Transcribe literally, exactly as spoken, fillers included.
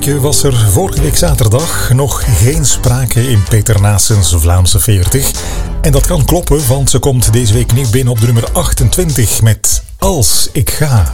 spreken was er vorige week zaterdag nog geen sprake in Peter Naessens Vlaamse veertig. En dat kan kloppen, want ze komt deze week nieuw binnen op de nummer achtentwintig met Als ik ga.